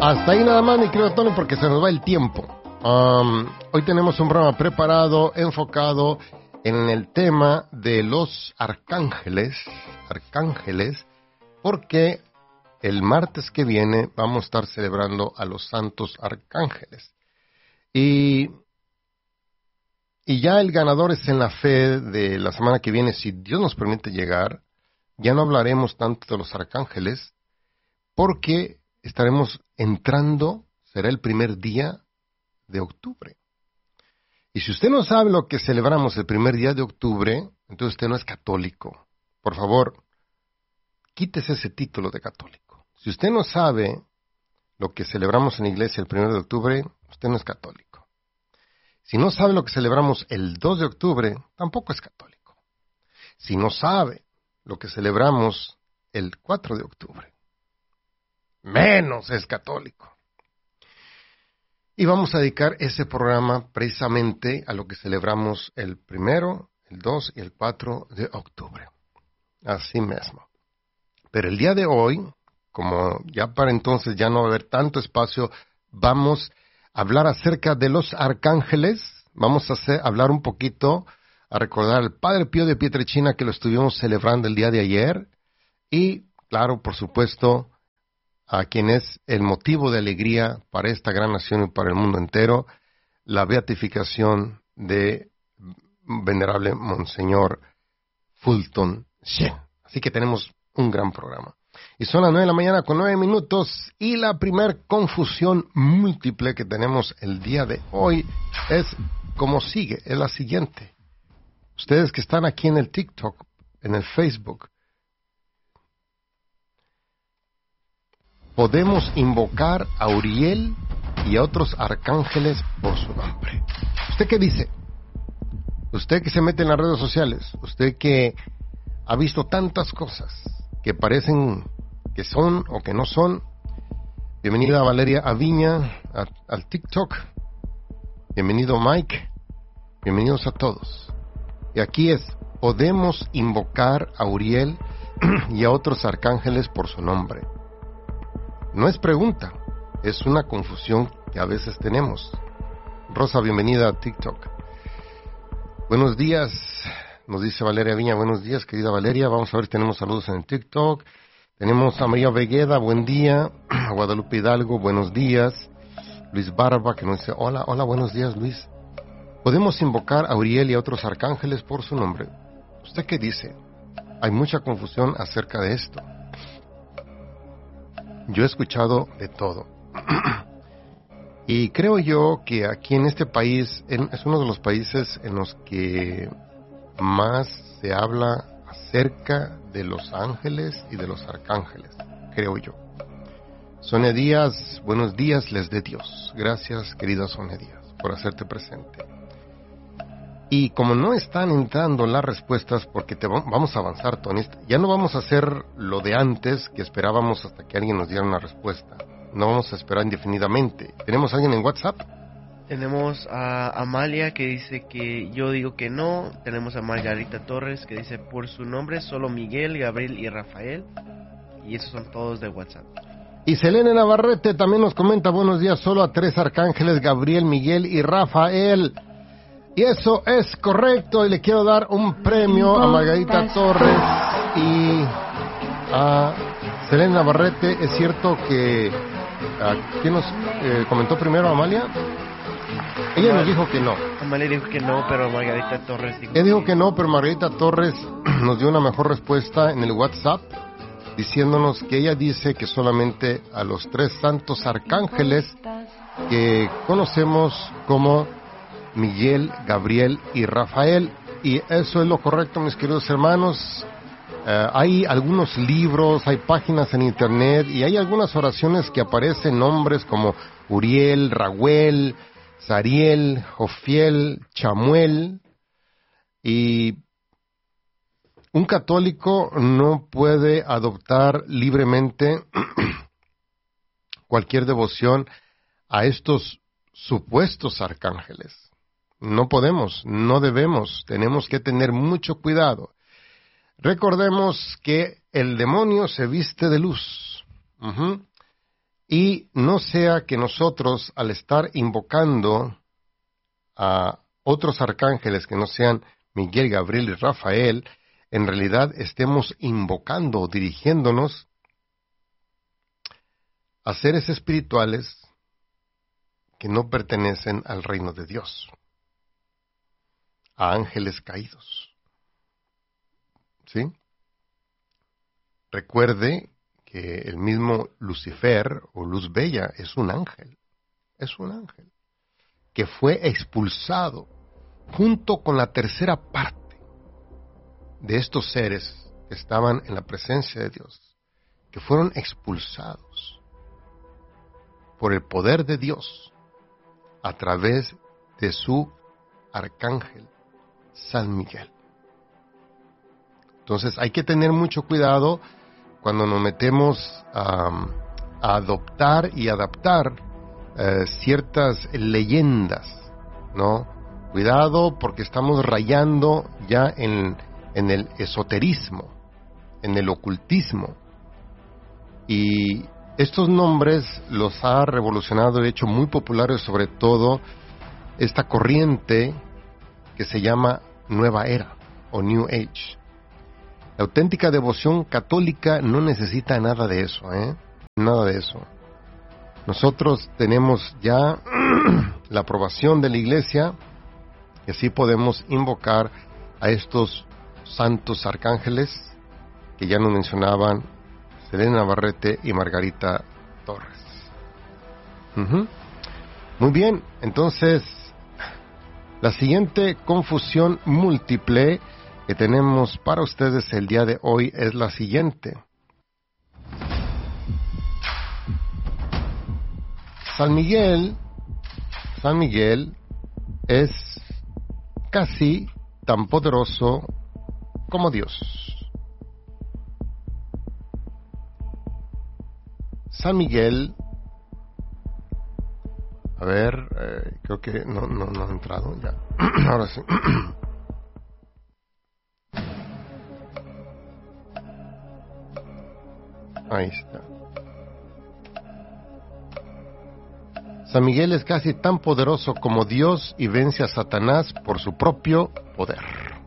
Hasta ahí nada más, mi querido Tony, porque se nos va el tiempo. Hoy tenemos un programa preparado, enfocado en el tema de los arcángeles, porque el martes que viene vamos a estar celebrando a los santos arcángeles. Y ya el ganador es en la fe de la semana que viene, si Dios nos permite llegar. Ya no hablaremos tanto de los arcángeles, porque estaremos entrando, será el primer día de octubre. Y si usted no sabe lo que celebramos el primer día de octubre, entonces usted no es católico. Por favor, quítese ese título de católico. Si usted no sabe lo que celebramos en la iglesia el 1 de octubre, usted no es católico. Si no sabe lo que celebramos el 2 de octubre, tampoco es católico. Si no sabe lo que celebramos el 4 de octubre, menos es católico. Y vamos a dedicar ese programa precisamente a lo que celebramos el 1, el 2 y el 4 de octubre. Así mismo. Pero el día de hoy, como ya para entonces ya no va a haber tanto espacio, vamos a hablar acerca de los arcángeles. Vamos a hablar un poquito, a recordar al Padre Pío de Pietrelcina, que lo estuvimos celebrando el día de ayer. Y, claro, por supuesto, a quien es el motivo de alegría para esta gran nación y para el mundo entero, la beatificación de venerable Monseñor Fulton Sheen. Así que tenemos un gran programa. Y son las 9 de la mañana con 9 minutos, y la primer confusión múltiple que tenemos el día de hoy es como sigue, es la siguiente. Ustedes que están aquí en el TikTok, en el Facebook, podemos invocar a Uriel y a otros arcángeles por su nombre. ¿Usted qué dice? Usted que se mete en las redes sociales, usted que ha visto tantas cosas que parecen que son o que no son. Bienvenida Valeria Aviña al TikTok. Bienvenido Mike. Bienvenidos a todos. Y aquí es, podemos invocar a Uriel y a otros arcángeles por su nombre. No es pregunta, es una confusión que a veces tenemos. Rosa, bienvenida a TikTok. Buenos días, nos dice Valeria Viña. Buenos días, querida Valeria. Vamos a ver si tenemos saludos en el TikTok. Tenemos a María Vegueda, buen día. A Guadalupe Hidalgo, buenos días. Luis Barba, que nos dice, hola, buenos días, Luis. Podemos invocar a Uriel y a otros arcángeles por su nombre. ¿Usted qué dice? Hay mucha confusión acerca de esto. Yo he escuchado de todo. Y creo yo que aquí en este país es uno de los países en los que más se habla acerca de los ángeles y de los arcángeles, creo yo. Sonia Díaz, buenos días, les de Dios. Gracias, querida Sonia Díaz, por hacerte presente. Y como no están entrando las respuestas, porque vamos a avanzar, Tony, ya no vamos a hacer lo de antes, que esperábamos hasta que alguien nos diera una respuesta. No vamos a esperar indefinidamente. ¿Tenemos a alguien en WhatsApp? Tenemos a Amalia, que dice que yo digo que no. Tenemos a Margarita Torres, que dice por su nombre solo Miguel, Gabriel y Rafael. Y esos son todos de WhatsApp. Y Selene Navarrete también nos comenta, buenos días, solo a 3 arcángeles, Gabriel, Miguel y Rafael. Y eso es correcto, y le quiero dar un premio a Margarita Torres y a Selene Navarrete. Es cierto que... ¿quién nos comentó primero, Amalia? Ella nos dijo que no. Amalia dijo que no, pero Margarita Torres dijo... Ella dijo que no, pero Margarita Torres nos dio una mejor respuesta en el WhatsApp, diciéndonos que ella dice que solamente a los 3 santos arcángeles que conocemos como Miguel, Gabriel y Rafael. Y eso es lo correcto, mis queridos hermanos. Hay algunos libros, hay páginas en internet y hay algunas oraciones que aparecen nombres como Uriel, Raguel, Sariel, Jofiel, Chamuel. Y un católico no puede adoptar libremente cualquier devoción a estos supuestos arcángeles. No podemos, no debemos, tenemos que tener mucho cuidado. Recordemos que el demonio se viste de luz. Y no sea que nosotros, al estar invocando a otros arcángeles que no sean Miguel, Gabriel y Rafael, en realidad estemos invocando o dirigiéndonos a seres espirituales que no pertenecen al reino de Dios, a ángeles caídos. ¿Sí? Recuerde que el mismo Lucifer o Luz Bella es un ángel, que fue expulsado junto con la tercera parte de estos seres que estaban en la presencia de Dios, que fueron expulsados por el poder de Dios a través de su arcángel San Miguel. Entonces hay que tener mucho cuidado cuando nos metemos a adoptar y adaptar ciertas leyendas, ¿no? Cuidado porque estamos rayando ya en el esoterismo, en el ocultismo. Y estos nombres los ha revolucionado y hecho muy populares, sobre todo esta corriente que se llama Nueva Era o New Age. La auténtica devoción católica no necesita nada de eso, nada de eso. Nosotros tenemos ya la aprobación de la Iglesia y así podemos invocar a estos santos arcángeles que ya nos mencionaban Selena Navarrete y Margarita Torres. Muy bien, entonces la siguiente confusión múltiple que tenemos para ustedes el día de hoy es la siguiente. San Miguel es casi tan poderoso como Dios. San Miguel, a ver, creo que no ha entrado ya. Ahora sí. Ahí está. San Miguel es casi tan poderoso como Dios y vence a Satanás por su propio poder.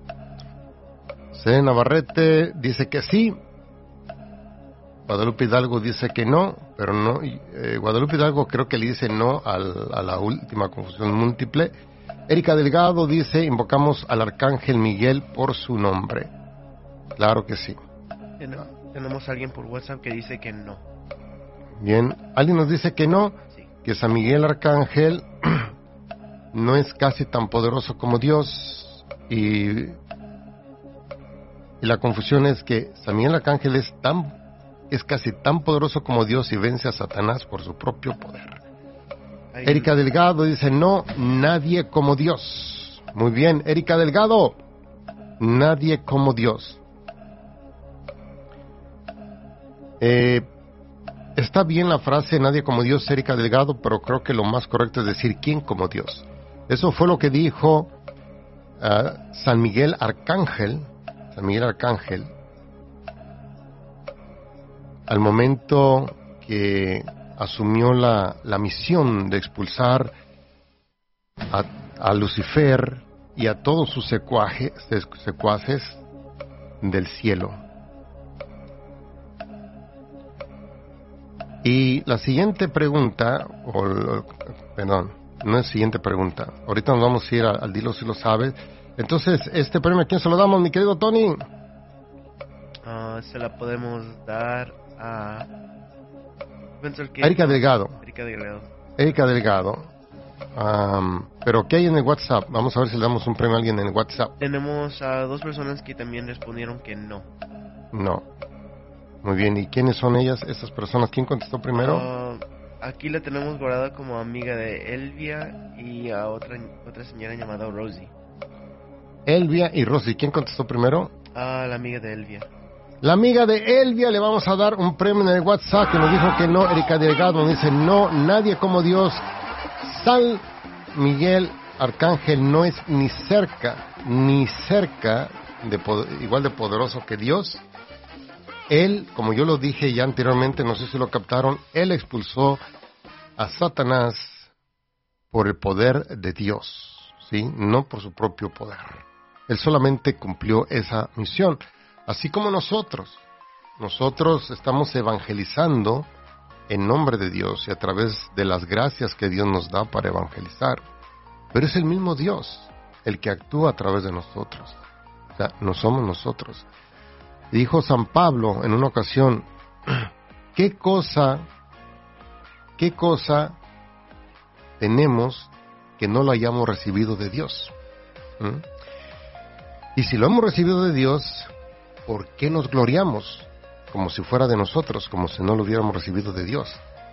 C. Navarrete dice que sí. Guadalupe Hidalgo dice que no, pero no. Guadalupe Hidalgo creo que le dice no a la última confusión múltiple. Erika Delgado dice, invocamos al arcángel Miguel por su nombre. Claro que sí. Tenemos a alguien por WhatsApp que dice que no. Bien, alguien nos dice que no, sí, que San Miguel Arcángel no es casi tan poderoso como Dios, y la confusión es que San Miguel Arcángel es casi tan poderoso como Dios y vence a Satanás por su propio poder. Erika Delgado dice no, nadie como Dios. Muy bien, Erika Delgado, nadie como Dios. Está bien la frase nadie como Dios, Erika Delgado, pero creo que lo más correcto es decir quién como Dios. Eso fue lo que dijo San Miguel Arcángel al momento que asumió la misión de expulsar a Lucifer y a todos sus secuaces del cielo. Y la siguiente pregunta, perdón, no es siguiente pregunta. Ahorita nos vamos a ir al Dilo si lo sabes. Entonces, este premio, ¿a quién se lo damos, mi querido Tony? Se la podemos dar a Erika Delgado. Erika Delgado. Pero ¿qué hay en el WhatsApp? Vamos a ver si le damos un premio a alguien en el WhatsApp. Tenemos a 2 personas que también respondieron que no. No. Muy bien, ¿y quiénes son ellas, esas personas? ¿Quién contestó primero? Aquí la tenemos guardada como amiga de Elvia y a otra señora llamada Rosie. Elvia y Rosie, ¿quién contestó primero? La amiga de Elvia. La amiga de Elvia, le vamos a dar un premio en el WhatsApp que nos dijo que no. Erika Delgado nos dice no, nadie como Dios. San Miguel Arcángel no es ni cerca igual de poderoso que Dios. Él, como yo lo dije ya anteriormente, no sé si lo captaron, Él expulsó a Satanás por el poder de Dios, ¿sí? No por su propio poder. Él solamente cumplió esa misión. Así como nosotros estamos evangelizando en nombre de Dios y a través de las gracias que Dios nos da para evangelizar. Pero es el mismo Dios el que actúa a través de nosotros. O sea, no somos nosotros. Dijo San Pablo en una ocasión, ¿qué cosa tenemos que no lo hayamos recibido de Dios? ¿Mm? Y si lo hemos recibido de Dios, ¿por qué nos gloriamos? Como si fuera de nosotros, como si no lo hubiéramos recibido de Dios.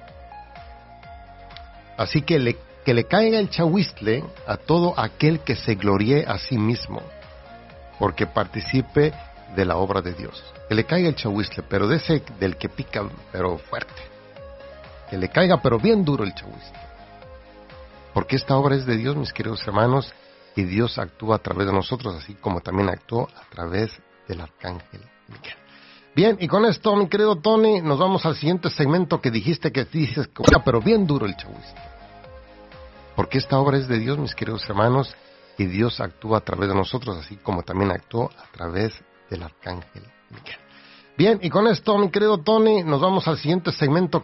Así que le caiga el chahuiztle a todo aquel que se gloríe a sí mismo, porque participe de la obra de Dios. Que le caiga el chahuiztle, pero de ese del que pica, pero fuerte. Que le caiga, pero bien duro el chahuiztle. Porque esta obra es de Dios, mis queridos hermanos, y Dios actúa a través de nosotros, así como también actuó a través del arcángel Miguel. Bien, y con esto, mi querido Tony, nos vamos al siguiente segmento que dijiste que dices, pero bien duro el chahuiztle. Porque esta obra es de Dios, mis queridos hermanos, y Dios actúa a través de nosotros, así como también actuó a través del arcángel Miguel. Bien, y con esto, mi querido Tony, nos vamos al siguiente segmento